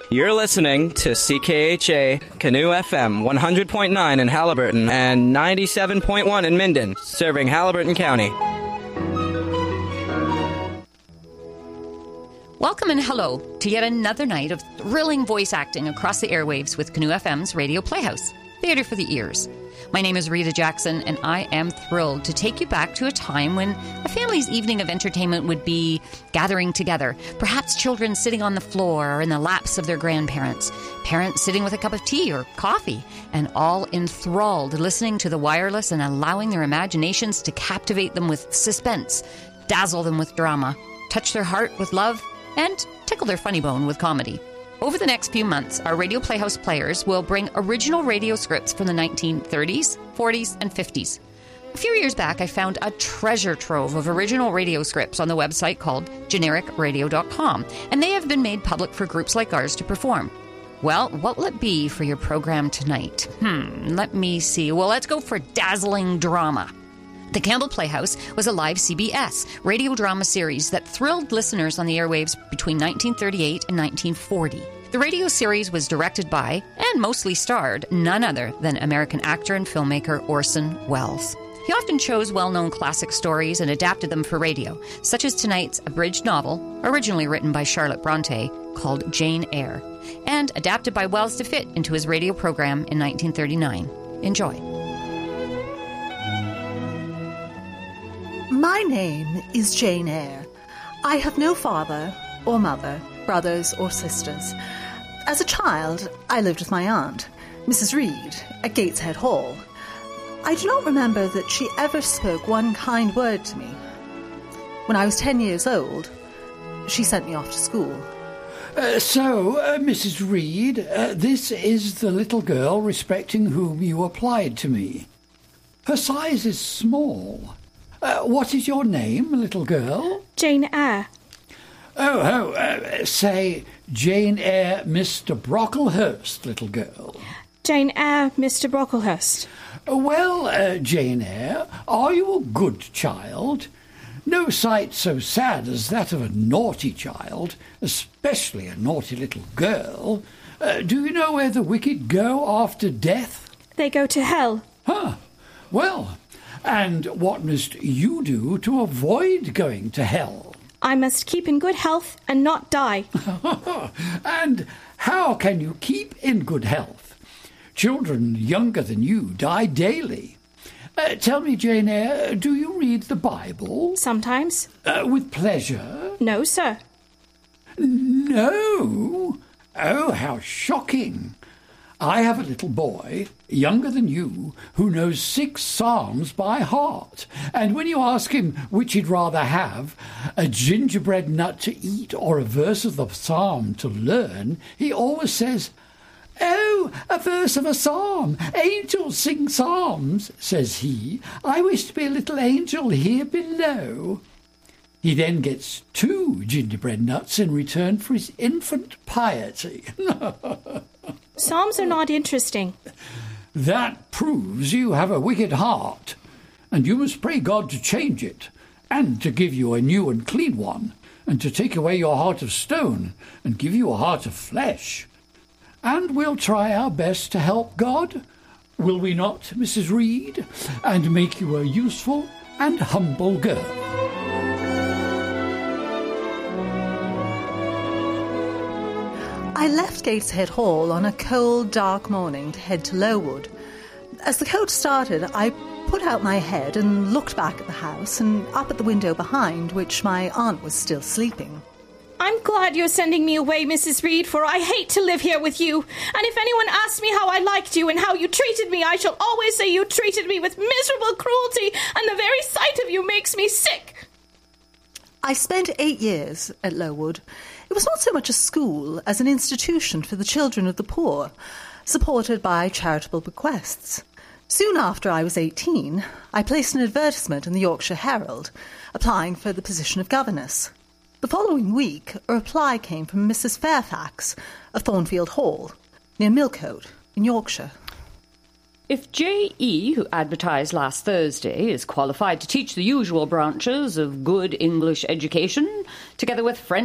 You're listening to CKHA Canoe FM 100.9 in Haliburton and 97.1 in Minden, serving Haliburton County. Welcome and hello to yet another night of thrilling voice acting across the airwaves with Canoe FM's Radio Playhouse, theater for the ears. My name is Rita Jackson, and I am thrilled to take you back to a time when a family's evening of entertainment would be gathering together, perhaps children sitting on the floor or in the laps of their grandparents, parents sitting with a cup of tea or coffee, and all enthralled listening to the wireless and allowing their imaginations to captivate them with suspense, dazzle them with drama, touch their heart with love, and tickle their funny bone with comedy. Over the next few months, our Radio Playhouse players will bring original radio scripts from the 1930s, 40s, and 50s. A few years back, I found a treasure trove of original radio scripts on the website called genericradio.com, and they have been made public for groups like ours to perform. Well, what will it be for your program tonight? Let me see. Well, let's go for dazzling drama. The Campbell Playhouse was a live CBS radio drama series that thrilled listeners on the airwaves between 1938 and 1940. The radio series was directed by, and mostly starred, none other than American actor and filmmaker Orson Welles. He often chose well-known classic stories and adapted them for radio, such as tonight's abridged novel, originally written by Charlotte Bronte, called Jane Eyre, and adapted by Welles to fit into his radio program in 1939. Enjoy. My name is Jane Eyre. I have no father or mother, brothers or sisters. As a child, I lived with my aunt, Mrs. Reed, at Gateshead Hall. I do not remember that she ever spoke one kind word to me. When I was 10 years old, she sent me off to school. Mrs. Reed, this is the little girl respecting whom you applied to me. Her size is small. What is your name, little girl? Jane Eyre. Say Jane Eyre, Mr. Brocklehurst, little girl. Jane Eyre, Mr. Brocklehurst. Well, Jane Eyre, are you a good child? No sight so sad as that of a naughty child, especially a naughty little girl. Do you know where the wicked go after death? They go to hell. Well, and what must you do to avoid going to hell? I must keep in good health and not die. And how can you keep in good health? Children younger than you die daily. Tell me, Jane Eyre, do you read the Bible? Sometimes. With pleasure? No, sir. No? Oh, how shocking. I have a little boy, younger than you, who knows 6 psalms by heart. And when you ask him which he'd rather have, a gingerbread nut to eat or a verse of the psalm to learn, he always says, "Oh, a verse of a psalm. Angels sing psalms," says he. "I wish to be a little angel here below." He then gets 2 gingerbread nuts in return for his infant piety. Psalms are not interesting. That proves you have a wicked heart, and you must pray God to change it, and to give you a new and clean one, and to take away your heart of stone, and give you a heart of flesh. And we'll try our best to help God, will we not, Mrs. Reed, and make you a useful and humble girl. I left Gateshead Hall on a cold, dark morning to head to Lowood. As the coach started, I put out my head and looked back at the house and up at the window behind, which my aunt was still sleeping. I'm glad you're sending me away, Mrs. Reed, for I hate to live here with you. And if anyone asks me how I liked you and how you treated me, I shall always say you treated me with miserable cruelty, and the very sight of you makes me sick. I spent 8 years at Lowood. It was not so much a school as an institution for the children of the poor, supported by charitable bequests. Soon after I was 18, I placed an advertisement in the Yorkshire Herald, applying for the position of governess. The following week, a reply came from Mrs. Fairfax of Thornfield Hall, near Millcote, in Yorkshire. If J.E., who advertised last Thursday, is qualified to teach the usual branches of good English education, together with French,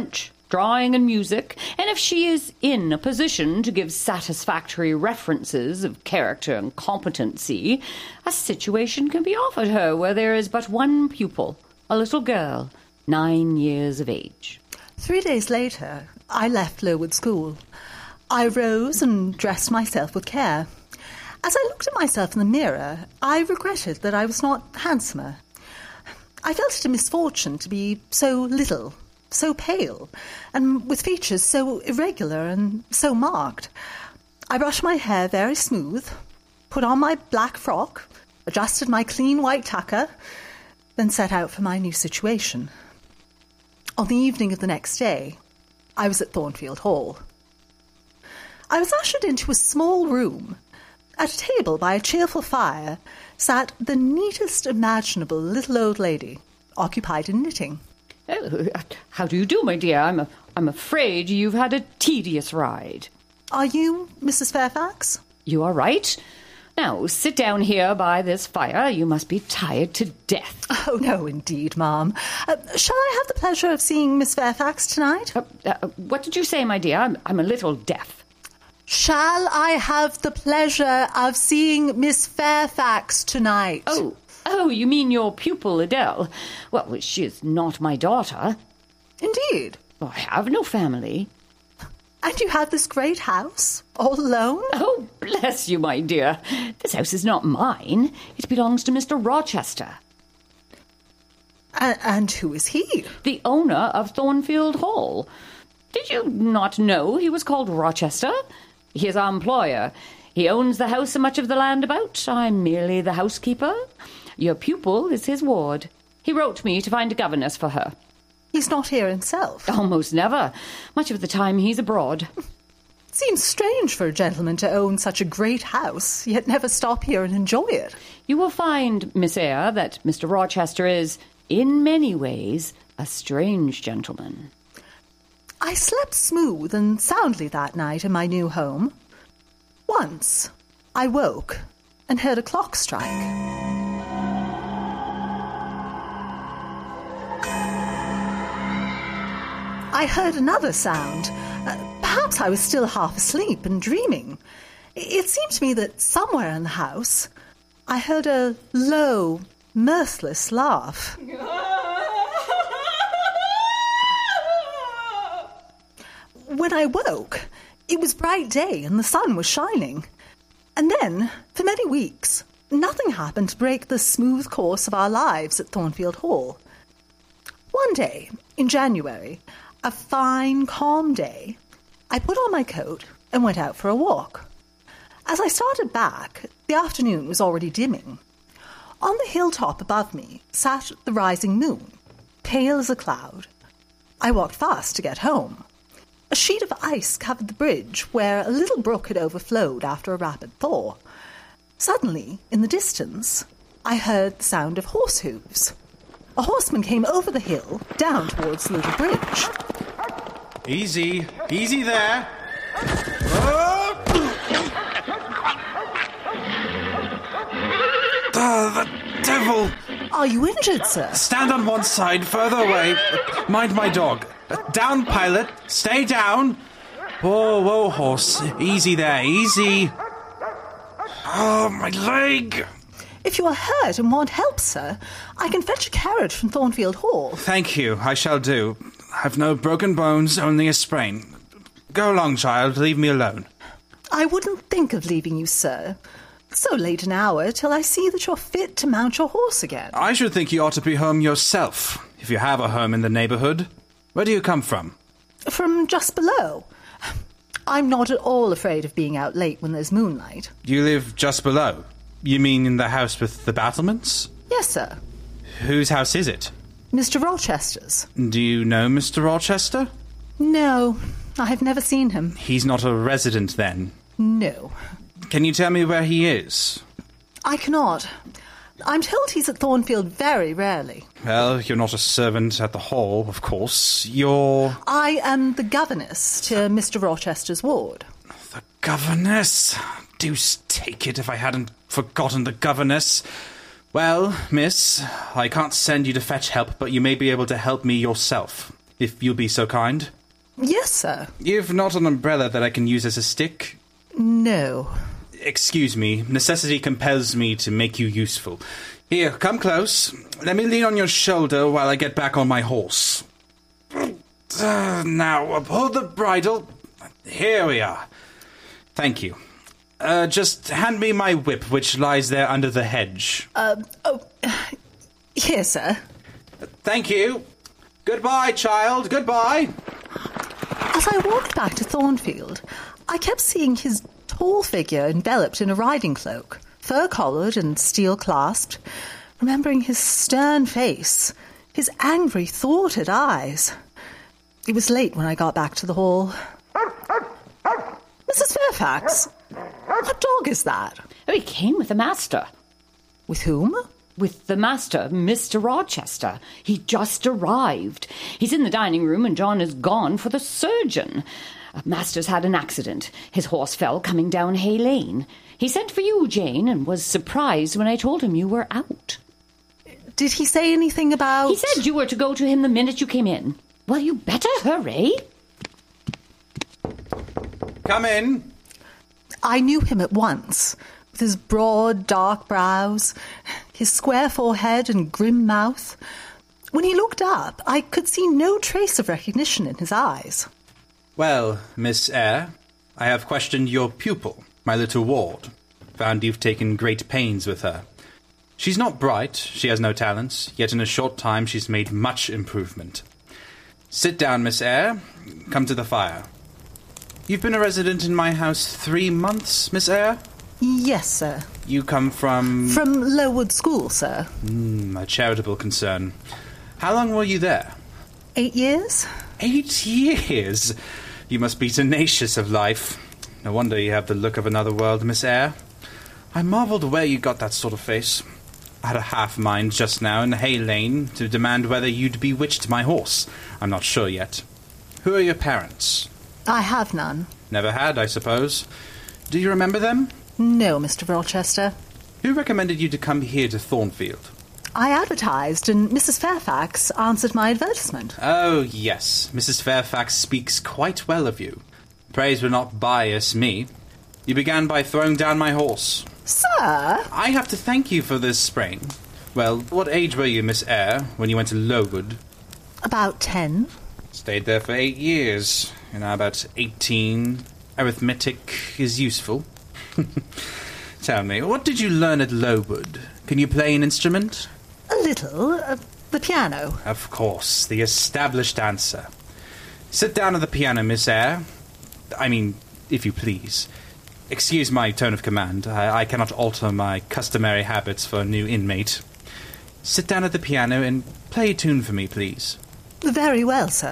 drawing and music, and if she is in a position to give satisfactory references of character and competency, a situation can be offered her where there is but one pupil, a little girl, 9 years of age. 3 days later, I left Lowood School. I rose and dressed myself with care. As I looked at myself in the mirror, I regretted that I was not handsomer. I felt it a misfortune to be so little, so pale, and with features so irregular and so marked. I brushed my hair very smooth, put on my black frock, adjusted my clean white tucker, then set out for my new situation. On the evening of the next day, I was at Thornfield Hall. I was ushered into a small room. At a table by a cheerful fire sat the neatest imaginable little old lady, occupied in knitting. Oh, how do you do, my dear? I'm afraid you've had a tedious ride. Are you Mrs. Fairfax? You are right. Now, sit down here by this fire. You must be tired to death. Oh, no, indeed, ma'am. Shall I have the pleasure of seeing Miss Fairfax tonight? What did you say, my dear? I'm a little deaf. Shall I have the pleasure of seeing Miss Fairfax tonight? Oh, you mean your pupil, Adele? Well, she is not my daughter. Indeed? I have no family. And you have this great house, all alone? Oh, bless you, my dear. This house is not mine. It belongs to Mr. Rochester. And who is he? The owner of Thornfield Hall. Did you not know he was called Rochester? He is our employer. He owns the house and much of the land about. I'm merely the housekeeper. Your pupil is his ward. He wrote me to find a governess for her. He's not here himself? Almost never. Much of the time he's abroad. Seems strange for a gentleman to own such a great house, yet never stop here and enjoy it. You will find, Miss Eyre, that Mr. Rochester is, in many ways, a strange gentleman. I slept smooth and soundly that night in my new home. Once, I woke and heard a clock strike. I heard another sound. Perhaps I was still half asleep and dreaming. It seemed to me that somewhere in the house I heard a low, mirthless laugh. When I woke, it was bright day and the sun was shining. And then, for many weeks, nothing happened to break the smooth course of our lives at Thornfield Hall. One day, in January, a fine, calm day, I put on my coat and went out for a walk. As I started back, the afternoon was already dimming. On the hilltop above me sat the rising moon, pale as a cloud. I walked fast to get home. A sheet of ice covered the bridge where a little brook had overflowed after a rapid thaw. Suddenly, in the distance, I heard the sound of horse hooves. A horseman came over the hill, down towards the little bridge. Easy. Easy there. The devil! Are you injured, sir? Stand on one side, further away. Mind my dog. Down, pilot. Stay down. Whoa, horse. Easy there, easy. Oh, my leg. If you are hurt and want help, sir, I can fetch a carriage from Thornfield Hall. Thank you, I shall do. I've no broken bones, only a sprain. Go along, child, leave me alone. I wouldn't think of leaving you, sir. So late an hour till I see that you're fit to mount your horse again. I should think you ought to be home yourself, if you have a home in the neighbourhood. Where do you come from? From just below. I'm not at all afraid of being out late when there's moonlight. You live just below? You mean in the house with the battlements? Yes, sir. Whose house is it? Mr. Rochester's. Do you know Mr. Rochester? No, I've never seen him. He's not a resident, then? No. Can you tell me where he is? I cannot. I'm told he's at Thornfield very rarely. Well, you're not a servant at the hall, of course. You're... I am the governess to Mr. Rochester's ward. The governess? Deuce take it if I hadn't forgotten the governess. Well, miss, I can't send you to fetch help, but you may be able to help me yourself, if you'll be so kind. Yes, sir. You've not an umbrella that I can use as a stick? No. Excuse me. Necessity compels me to make you useful. Here, come close. Let me lean on your shoulder while I get back on my horse. Now, pull the bridle. Here we are. Thank you. Just hand me my whip, which lies there under the hedge. Here, sir. Thank you. Goodbye, child. Goodbye. As I walked back to Thornfield, I kept seeing his tall figure enveloped in a riding cloak, fur-collared and steel-clasped, remembering his stern face, his angry, thwarted eyes. It was late when I got back to the hall. Mrs. Fairfax, what dog is that? Oh, he came with the master. With whom? With the master, Mr. Rochester. He just arrived. He's in the dining room and John is gone for the surgeon. Master's had an accident. His horse fell coming down Hay Lane. He sent for you, Jane, and was surprised when I told him you were out. Did he say anything about... He said you were to go to him the minute you came in. Well, you better hurry. Come in. I knew him at once, with his broad, dark brows, his square forehead and grim mouth. When he looked up, I could see no trace of recognition in his eyes. Well, Miss Eyre, I have questioned your pupil, my little ward. Found you've taken great pains with her. She's not bright, she has no talents, yet in a short time she's made much improvement. Sit down, Miss Eyre. Come to the fire. You've been a resident in my house 3 months, Miss Eyre? Yes, sir. You come from... From Lowood School, sir. A charitable concern. How long were you there? 8 years? 8 years? You must be tenacious of life. No wonder you have the look of another world, Miss Eyre. I marvelled where you got that sort of face. I had a half mind just now in Hay Lane to demand whether you'd bewitched my horse. I'm not sure yet. Who are your parents? I have none. Never had, I suppose. Do you remember them? No, Mr. Rochester. Who recommended you to come here to Thornfield? I advertised, and Mrs. Fairfax answered my advertisement. Oh, yes. Mrs. Fairfax speaks quite well of you. Praise will not bias me. You began by throwing down my horse. Sir? I have to thank you for this sprain. Well, what age were you, Miss Eyre, when you went to Lowood? About 10. Stayed there for 8 years. You're now about 18. Arithmetic is useful. Tell me, what did you learn at Lowood? Can you play an instrument? A little. The piano. Of course, the established answer. Sit down at the piano, Miss Eyre. I mean, if you please. Excuse my tone of command. I cannot alter my customary habits for a new inmate. Sit down at the piano and play a tune for me, please. Very well, sir.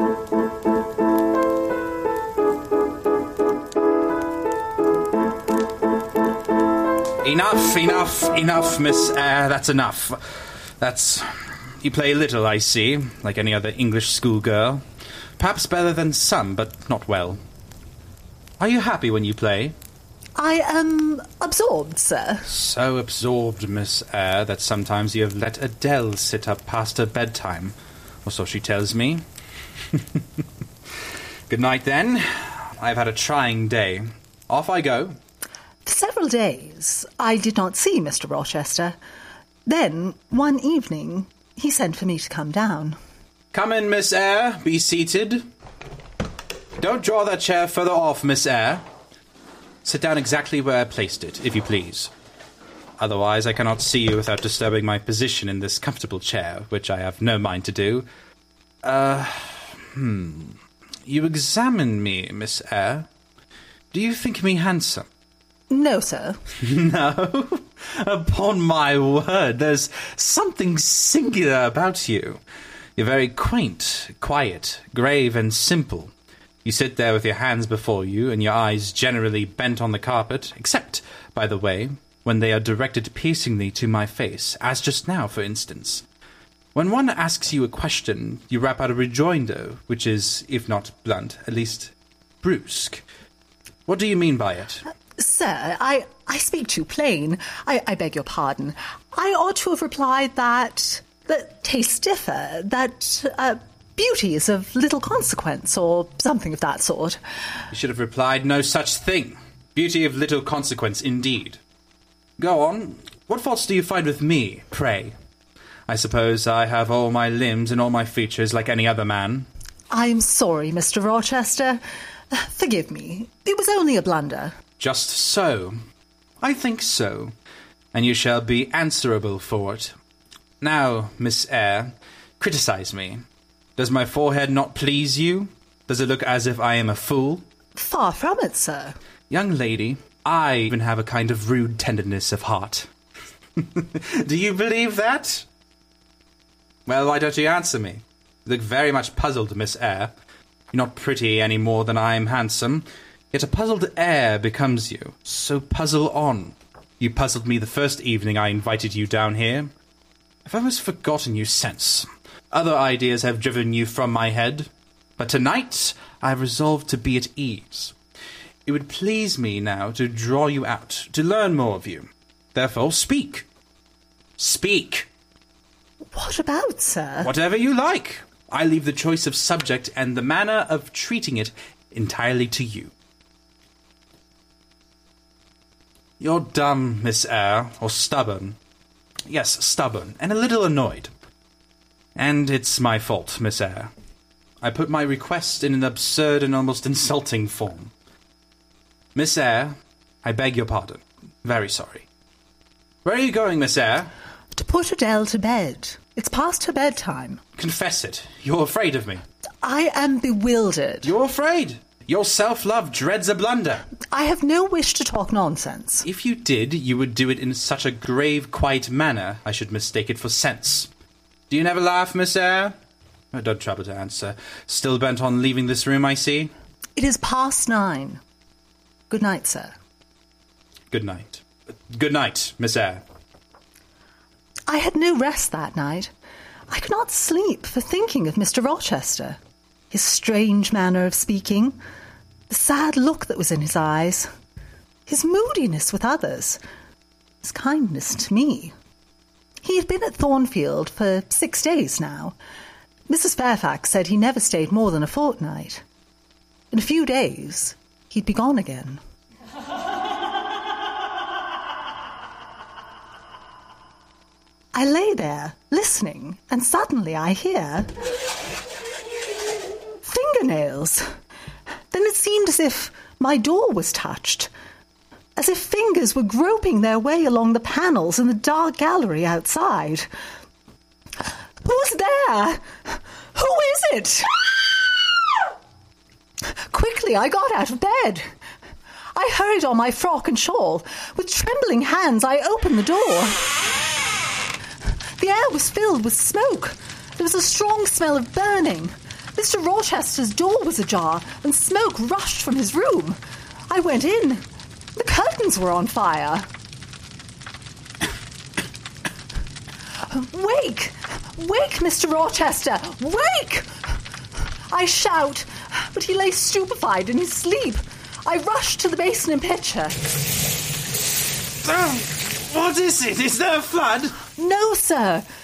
Enough, Miss Eyre. That's enough. You play little, I see, like any other English schoolgirl. Perhaps better than some, but not well. Are you happy when you play? I am absorbed, sir. So absorbed, Miss Eyre, that sometimes you have let Adele sit up past her bedtime. Or so she tells me. Good night, then. I've had a trying day. Off I go. For several days, I did not see Mr. Rochester. Then, one evening, he sent for me to come down. Come in, Miss Eyre. Be seated. Don't draw that chair further off, Miss Eyre. Sit down exactly where I placed it, if you please. Otherwise, I cannot see you without disturbing my position in this comfortable chair, which I have no mind to do. You examine me, Miss Eyre. Do you think me handsome? No, sir. No? Upon my word, there's something singular about you. You're very quaint, quiet, grave, and simple. You sit there with your hands before you and your eyes generally bent on the carpet, except, by the way, when they are directed piercingly to my face, as just now, for instance. When one asks you a question, you rap out a rejoinder, which is, if not blunt, at least brusque. What do you mean by it? Sir, I speak too plain. I beg your pardon. I ought to have replied that tastes differ, that beauty is of little consequence, or something of that sort. You should have replied, no such thing. Beauty of little consequence, indeed. Go on. What faults do you find with me, pray? I suppose I have all my limbs and all my features like any other man. I'm sorry, Mr. Rochester. Forgive me. It was only a blunder. Just so. I think so. And you shall be answerable for it. Now, Miss Eyre, criticize me. Does my forehead not please you? Does it look as if I am a fool? Far from it, sir. Young lady, I even have a kind of rude tenderness of heart. Do you believe that? Well, why don't you answer me? You look very much puzzled, Miss Eyre. You're not pretty any more than I am handsome, yet a puzzled air becomes you. So puzzle on. You puzzled me the first evening I invited you down here. I've almost forgotten you since. Other ideas have driven you from my head. But tonight I have resolved to be at ease. It would please me now to draw you out, to learn more of you. Therefore, speak. Speak! What about, sir? Whatever you like. I leave the choice of subject and the manner of treating it entirely to you. You're dumb, Miss Eyre, or stubborn. Yes, stubborn, and a little annoyed. And it's my fault, Miss Eyre. I put my request in an absurd and almost insulting form. Miss Eyre, I beg your pardon. Very sorry. Where are you going, Miss Eyre? To put Adele to bed. It's past her bedtime. Confess it. You're afraid of me. I am bewildered. You're afraid. Your self-love dreads a blunder. I have no wish to talk nonsense. If you did, you would do it in such a grave, quiet manner, I should mistake it for sense. Do you never laugh, Miss Eyre? Oh, don't trouble to answer. Still bent on leaving this room, I see? It is past 9. Good night, sir. Good night. Good night, Miss Eyre. I had no rest that night. I could not sleep for thinking of Mr. Rochester. His strange manner of speaking, the sad look that was in his eyes, his moodiness with others, his kindness to me. He had been at Thornfield for 6 days now. Mrs. Fairfax said he never stayed more than a fortnight. In a few days, he'd be gone again. I lay there, listening, and suddenly I hear fingernails. Then it seemed as if my door was touched, as if fingers were groping their way along the panels in the dark gallery outside. Who's there? Who is it? Quickly, I got out of bed. I hurried on my frock and shawl. With trembling hands, I opened the door. The air was filled with smoke. There was a strong smell of burning. Mr. Rochester's door was ajar, and smoke rushed from his room. I went in. The curtains were on fire. Wake! Wake, Mr. Rochester! Wake! I shout, but he lay stupefied in his sleep. I rushed to the basin and pitcher. What is it? Is there a flood? No, sir.